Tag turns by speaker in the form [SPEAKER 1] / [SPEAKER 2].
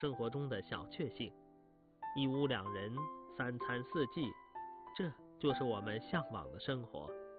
[SPEAKER 1] 生活中的小确幸，一屋两人，三餐四季，这就是我们向往的生活。